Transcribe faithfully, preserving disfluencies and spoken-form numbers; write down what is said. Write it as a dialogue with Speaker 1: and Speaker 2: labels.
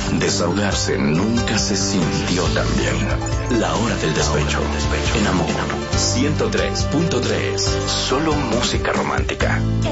Speaker 1: Desahogarse nunca se sintió tan bien. La hora del despecho. En Amor ciento tres punto tres. Solo música romántica.